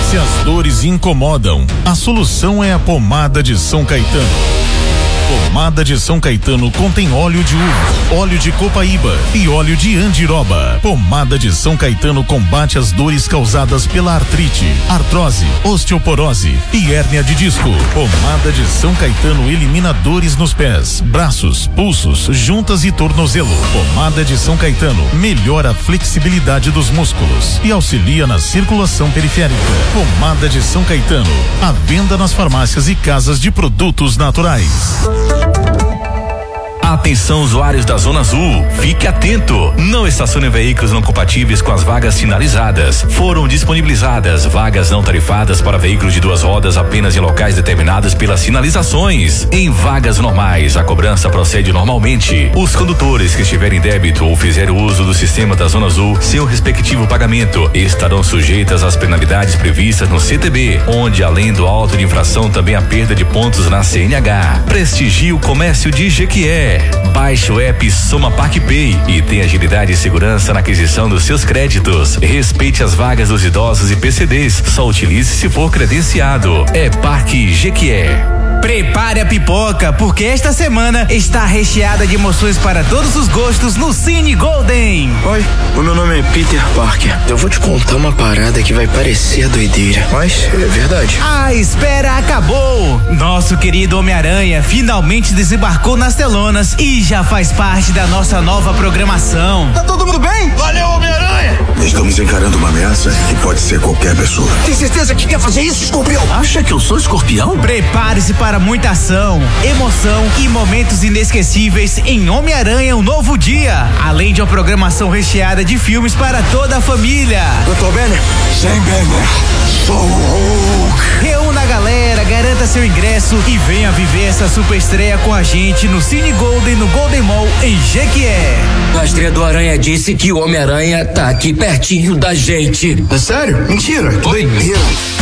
Se as dores incomodam, a solução é a pomada de São Caetano. Pomada de São Caetano contém óleo de uva, óleo de copaíba e óleo de andiroba. Pomada de São Caetano combate as dores causadas pela artrite, artrose, osteoporose e hérnia de disco. Pomada de São Caetano elimina dores nos pés, braços, pulsos, juntas e tornozelo. Pomada de São Caetano melhora a flexibilidade dos músculos e auxilia na circulação periférica. Pomada de São Caetano, à venda nas farmácias e casas de produtos naturais. Atenção, usuários da Zona Azul, fique atento, não estacione veículos não compatíveis com as vagas sinalizadas. Foram disponibilizadas vagas não tarifadas para veículos de 2 rodas apenas em locais determinados pelas sinalizações. Em vagas normais, a cobrança procede normalmente. Os condutores que estiverem em débito ou fizerem uso do sistema da Zona Azul sem o respectivo pagamento estarão sujeitas às penalidades previstas no CTB, onde além do auto de infração também a perda de pontos na CNH. Prestigie o comércio de Jequié. Baixe o app Soma PagPay e tenha agilidade e segurança na aquisição dos seus créditos. Respeite as vagas dos idosos e PCDs. Só utilize se for credenciado. É Parque Jequié. Prepare a pipoca, porque esta semana está recheada de emoções para todos os gostos no Cine Golden. Oi, o meu nome é Peter Parker. Eu vou te contar uma parada que vai parecer doideira, mas é verdade. A espera acabou. Nosso querido Homem-Aranha finalmente desembarcou nas telonas e já faz parte da nossa nova programação. Tá todo mundo bem? Valeu, Homem-Aranha! Estamos encarando uma ameaça que pode ser qualquer pessoa. Tem certeza que quer fazer isso, Escorpião? Acha que eu sou escorpião? Prepare-se para muita ação, emoção e momentos inesquecíveis em Homem-Aranha Um Novo Dia, além de uma programação recheada de filmes para toda a família. Dr. Banner? Sem Banner, sou Hulk. Reúna a galera, garanta seu ingresso e venha viver essa super estreia com a gente no Cine Golden, no Golden Mall, em Jequié. A estreia do Aranha disse que o Homem-Aranha tá aqui pertinho da gente. É sério? Mentira. Que doideira.